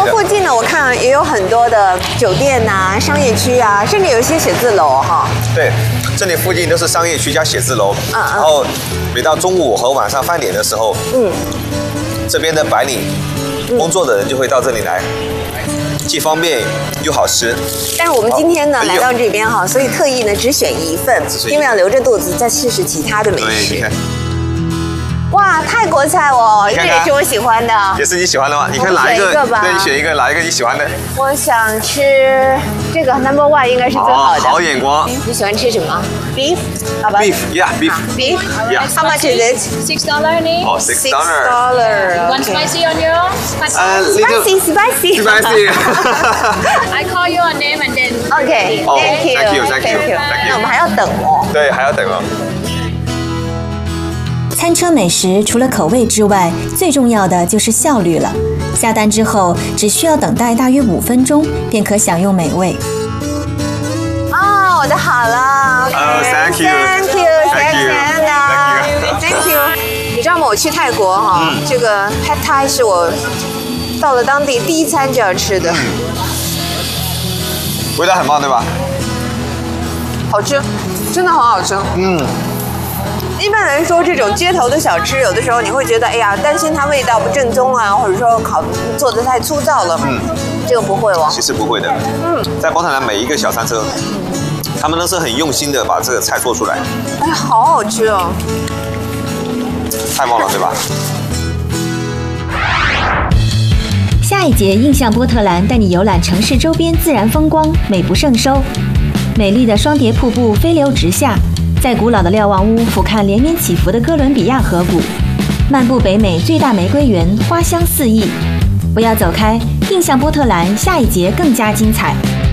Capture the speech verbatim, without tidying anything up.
附近呢，我看也有很多的酒店啊、商业区啊，甚至有一些写字楼哈。 对，这里附近都是商业区加写字楼。 嗯嗯。 然后每到中午和晚上饭点的时候，嗯，这边的白领工作的人就会到这里来，既方便又好吃。 但是我们今天呢来到这边哈，所以特意呢只选一份，因为要留着肚子再试试其他的美食。 你看。 哇，泰国菜哦，这也是我喜欢的， 也是你喜欢的吗？你看哪一个？对，你选一个，哪一个你喜欢的？ 我想吃这个 number one 应该是最好的。 好眼光。 你喜欢吃什么 ？Beef， 好吧 ？Beef， yeah， beef。 Beef， yeah。 How much is it? Six dollar only. Oh, six dollar. Six dollar. One spicy on your own. Spicy, spicy. Spicy. I call your name and then. Okay. Thank you. Thank you. Thank you. 那我们还要等哦。 对，还要等哦。 餐车美食除了口味之外，最重要的就是效率了。下单之后，只需要等待大约五分钟，便可享用美味。 哦，我的好了。 哦 ，Thank you，Thank you，Thank you，Thank you。你知道吗？我去泰国哈，这个 Pad Thai 是我到了当地第一餐就要吃的。 味道很棒，对吧？ 好吃，真的很好吃。嗯。一般来说，这种街头的小吃，有的时候你会觉得，哎呀，担心它味道不正宗啊，或者说烤做的太粗糙了。嗯，这个不会哦。 其实不会的。嗯，在宝塔南每一个小餐车，他们都是很用心的把这个菜做出来。 哎，好好吃哦！ 太棒了，对吧？ 下一节印象波特兰带你游览城市周边自然风光，美不胜收。美丽的双叠瀑布飞流直下。在古老的瞭望屋俯瞰连绵起伏的哥伦比亚河谷，漫步北美最大玫瑰园，花香四溢。不要走开，印象波特兰下一节更加精彩。